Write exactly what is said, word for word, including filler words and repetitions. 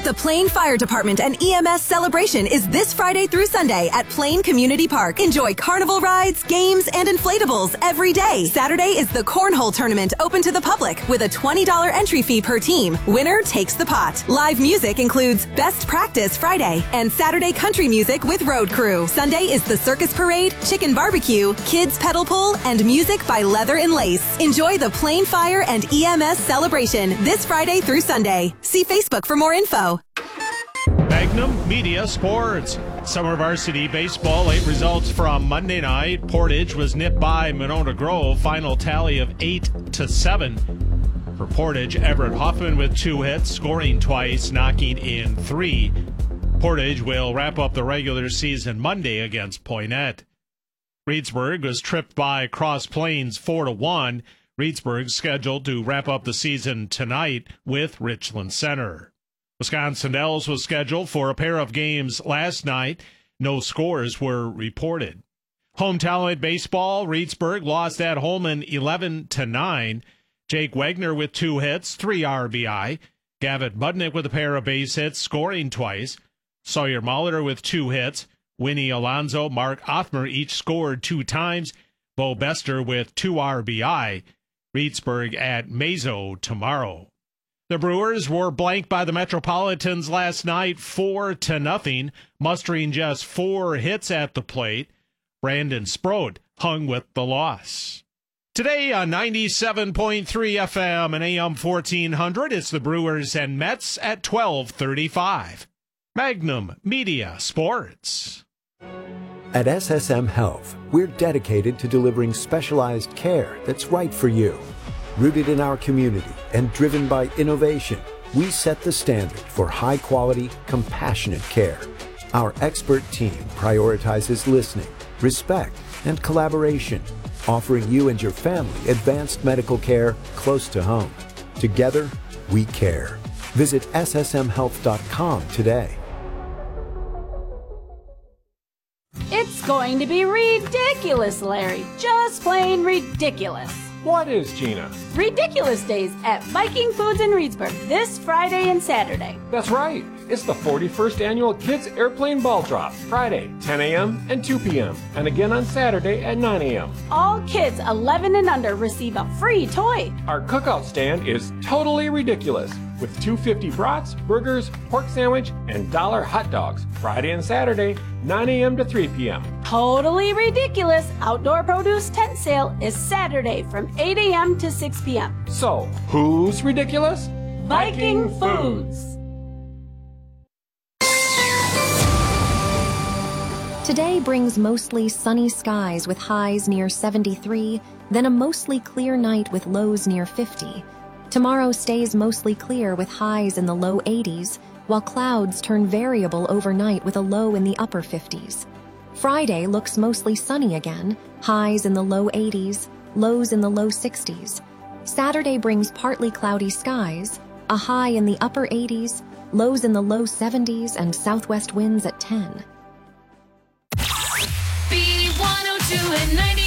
The Plain Fire Department and E M S celebration is this Friday through Sunday at Plain Community Park. Enjoy carnival rides, games, and inflatables every day. Saturday is the Cornhole Tournament open to the public with a twenty dollars entry fee per team. Winner takes the pot. Live music includes Best Practice Friday and Saturday country music with Road Crew. Sunday is the Circus Parade, Chicken Barbecue, Kids Pedal Pull, and music by Leather and Lace. Enjoy the Plain Fire and E M S celebration this Friday through Sunday. See Facebook for more info. Magnum Media Sports. Summer Varsity Baseball, late results from Monday night. Portage was nipped by Monona Grove. Final tally of eight to seven. For Portage, Everett Hoffman with two hits, scoring twice, knocking in three. Portage will wrap up the regular season Monday against Poynette. Reedsburg was tripped by Cross Plains four to one. Reedsburg scheduled to wrap up the season tonight with Richland Center. Wisconsin Dells was scheduled for a pair of games last night. No scores were reported. Home talent baseball, Reedsburg lost at Holman eleven to nine. Jake Wagner with two hits, three R B I. Gavin Budnick with a pair of base hits, scoring twice. Sawyer Molitor with two hits. Winnie Alonzo, Mark Othmer each scored two times. Bo Bester with two R B I. Reedsburg at Mazo tomorrow. The Brewers were blanked by the Metropolitans last night, four to nothing, mustering just four hits at the plate. Brandon Sprode hung with the loss. Today on ninety-seven point three F M and A M fourteen hundred, it's the Brewers and Mets at twelve thirty-five. Magnum Media Sports. At S S M Health, we're dedicated to delivering specialized care that's right for you. Rooted in our community and driven by innovation, we set the standard for high-quality, compassionate care. Our expert team prioritizes listening, respect, and collaboration, offering you and your family advanced medical care close to home. Together, we care. Visit S S M health dot com today. It's going to be ridiculous, Larry. Just plain ridiculous. What is, Gina? Ridiculous Days at Viking Foods in Reedsburg this Friday and Saturday. That's right. It's the forty-first annual Kids Airplane Ball Drop, Friday, ten a m and two p m, and again on Saturday at nine a m All kids eleven and under receive a free toy. Our cookout stand is totally ridiculous, with two fifty brats, burgers, pork sandwich, and dollar hot dogs, Friday and Saturday, nine a m to three p m Totally ridiculous outdoor produce tent sale is Saturday from eight a m to six p m So, who's ridiculous? Viking Foods. Today brings mostly sunny skies with highs near seventy-three, then a mostly clear night with lows near fifty. Tomorrow stays mostly clear with highs in the low eighties, while clouds turn variable overnight with a low in the upper fifties. Friday looks mostly sunny again, highs in the low eighties, lows in the low sixties. Saturday brings partly cloudy skies, a high in the upper eighties, lows in the low seventies, and southwest winds at ten. B one oh two and ninety